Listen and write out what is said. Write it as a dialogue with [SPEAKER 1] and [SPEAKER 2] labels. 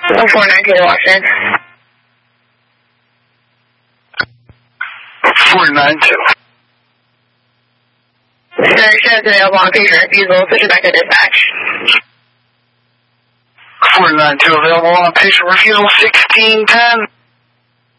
[SPEAKER 1] 149 Washington.
[SPEAKER 2] 492.
[SPEAKER 1] Sir, available on patient refusal, switch it back to dispatch.
[SPEAKER 2] 492 available on patient refusal, 1610.